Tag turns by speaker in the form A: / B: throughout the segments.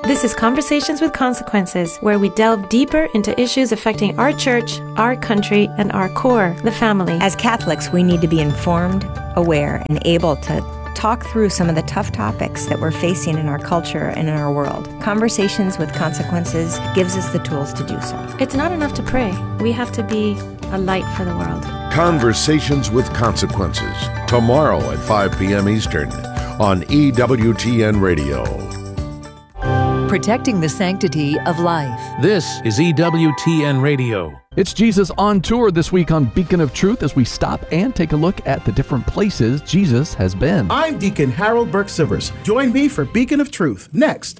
A: This is Conversations with Consequences, where we delve deeper into issues affecting our church, our country, and our core, the family.
B: As Catholics, we need to be informed, aware, and able to talk through some of the tough topics that we're facing in our culture and in our world. Conversations with Consequences gives us the tools to do so.
A: It's not enough to pray. We have to be a light for the world.
C: Conversations with Consequences, tomorrow at 5 p.m. Eastern on EWTN Radio.
D: Protecting the sanctity of life.
E: This is EWTN Radio.
F: It's Jesus on tour this week on Beacon of Truth as we stop and take a look at the different places Jesus has been.
G: I'm Deacon Harold Burke-Sivers. Join me for Beacon of Truth next.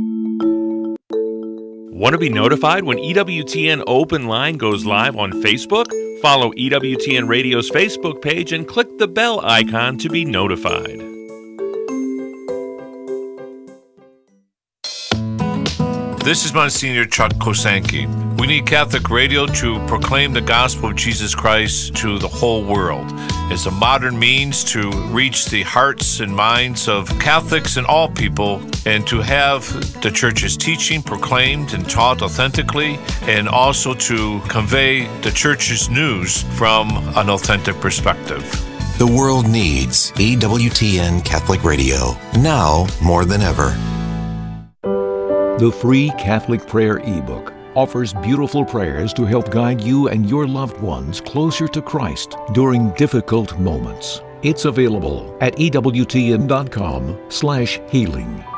H: Want to be notified when EWTN Open Line goes live on Facebook? Follow EWTN Radio's Facebook page and click the bell icon to be notified.
I: This is Monsignor Chuck Kosanke. We need Catholic radio to proclaim the gospel of Jesus Christ to the whole world as a modern means to reach the hearts and minds of Catholics and all people, and to have the Church's teaching proclaimed and taught authentically, and also to convey the Church's news from an authentic perspective.
J: The world needs EWTN Catholic Radio, now more than ever.
K: The free Catholic Prayer ebook offers beautiful prayers to help guide you and your loved ones closer to Christ during difficult moments. It's available at EWTN.com/healing.